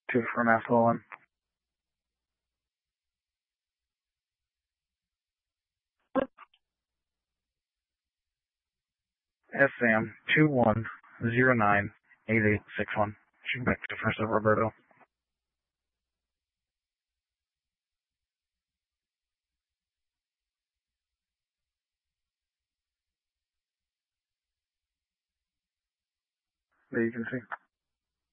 Two for Master 1. SM 21098861. Shoot back to first of Roberto. There you can see.